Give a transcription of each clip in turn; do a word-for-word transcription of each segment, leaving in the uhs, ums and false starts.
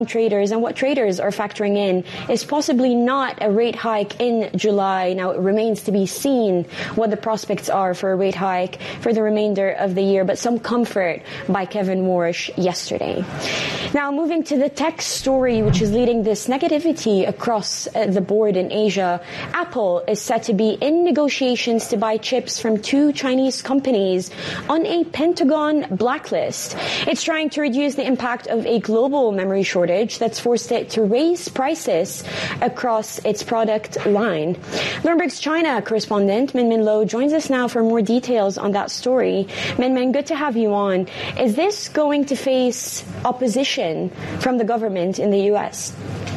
traders, and what traders are factoring in is possibly not a rate hike in July. Now, it remains to be seen what the prospects are for a rate hike for the remainder of the year, but some comfort by Kevin Warsh yesterday. Now, moving to the tech story, which is leading this negativity across uh, the board in Asia, Apple is said to be in negotiations to buy chips from two Chinese companies on a Pentagon blacklist. It's trying to reduce the impact of a global memory shortage that's forced it to raise prices across its product line. Bloomberg's China correspondent Min Min Lo joins us now for more details on that story. Min Min, good to have you on. Is this going to face opposition from the government in the U S?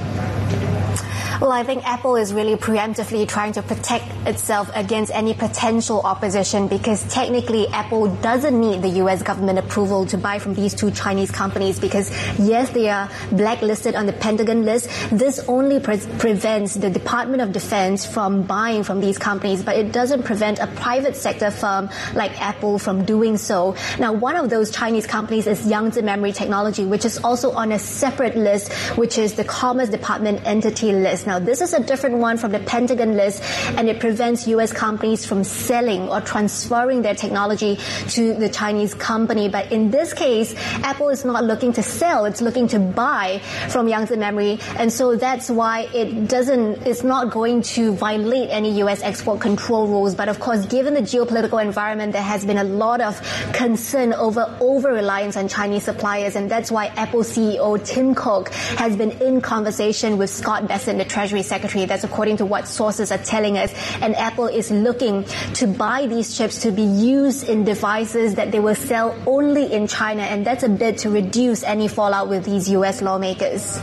Well, I think Apple is really preemptively trying to protect itself against any potential opposition because technically Apple doesn't need the U S government approval to buy from these two Chinese companies because, yes, they are blacklisted on the Pentagon list. This only pre- prevents the Department of Defense from buying from these companies, but it doesn't prevent a private sector firm like Apple from doing so. Now, one of those Chinese companies is Yangtze Memory Technology, which is also on a separate list, which is the Commerce Department Entity List. Now, this is a different one from the Pentagon list, and it prevents U S companies from selling or transferring their technology to the Chinese company. But in this case, Apple is not looking to sell, it's looking to buy from Yangtze Memory, and so that's why it doesn't, it's not going to violate any U S export control rules. But of course, given the geopolitical environment, there has been a lot of concern over over-reliance on Chinese suppliers, and that's why Apple C E O Tim Cook has been in conversation with Scott Bessent, the Treasury Secretary. That's according to what sources are telling us. And Apple is looking to buy these chips to be used in devices that they will sell only in China. And that's a bit to reduce any fallout with these U S lawmakers.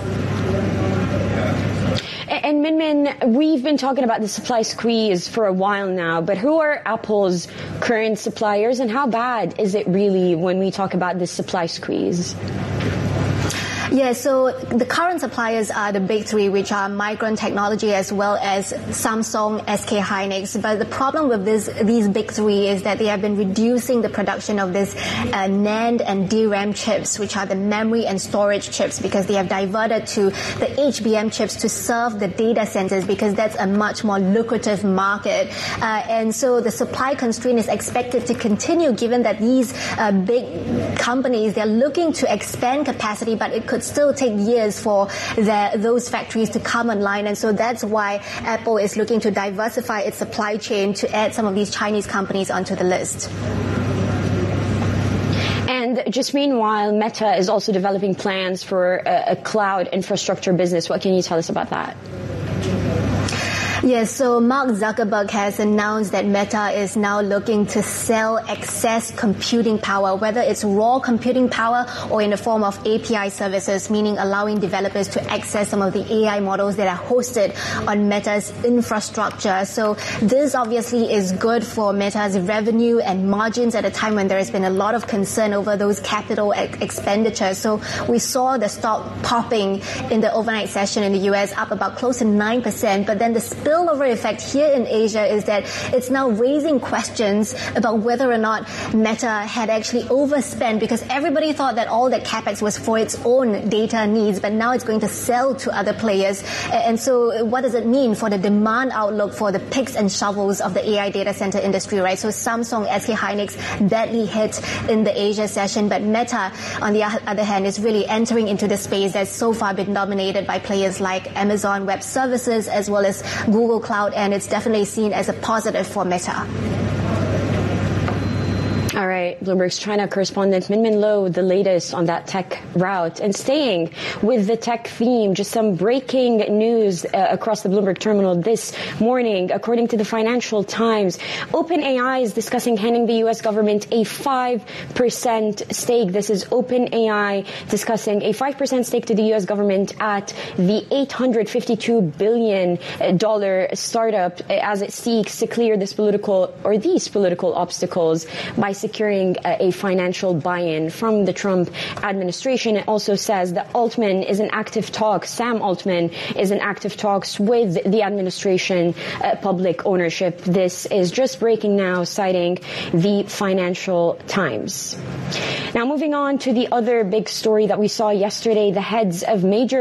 And Min Min, we've been talking about the supply squeeze for a while now, but who are Apple's current suppliers and how bad is it really when we talk about this supply squeeze? Yeah, so the current suppliers are the big three, which are Micron Technology as well as Samsung, S K Hynix. But the problem with this, these big three is that they have been reducing the production of this uh, NAND and D RAM chips, which are the memory and storage chips, because they have diverted to the H B M chips to serve the data centers because that's a much more lucrative market. Uh, and so the supply constraint is expected to continue given that these uh, big companies, they're looking to expand capacity, but it could still take years for the, those factories to come online. And so that's why Apple is looking to diversify its supply chain to add some of these Chinese companies onto the list. And just meanwhile, Meta is also developing plans for a, a cloud infrastructure business. What can you tell us about that? Yes, so Mark Zuckerberg has announced that Meta is now looking to sell excess computing power, whether it's raw computing power or in the form of A P I services, meaning allowing developers to access some of the A I models that are hosted on Meta's infrastructure. So this obviously is good for Meta's revenue and margins at a time when there has been a lot of concern over those capital ex- expenditures. So we saw the stock popping in the overnight session in the U S up about close to nine percent, but then the spillover effect here in Asia is that it's now raising questions about whether or not Meta had actually overspent, because everybody thought that all that capex was for its own data needs, but now it's going to sell to other players. And so what does it mean for the demand outlook for the picks and shovels of the A I data center industry, right? So Samsung, S K Hynix badly hit in the Asia session, but Meta, on the other hand, is really entering into the space that's so far been dominated by players like Amazon Web Services as well as Google Cloud, and it's definitely seen as a positive for Meta. All right, Bloomberg's China correspondent Min Min Lo, the latest on that tech route. And staying with the tech theme, just some breaking news uh, across the Bloomberg terminal this morning. According to the Financial Times, OpenAI is discussing handing the U S government a five percent stake. This is OpenAI discussing a five percent stake to the U S government at the eight hundred fifty-two billion dollars startup as it seeks to clear this political or these political obstacles by securing securing a, a financial buy-in from the Trump administration. It also says that Altman is in active talks, Sam Altman is in active talks with the administration uh, public ownership. This is just breaking now, citing the Financial Times. Now, moving on to the other big story that we saw yesterday, the heads of major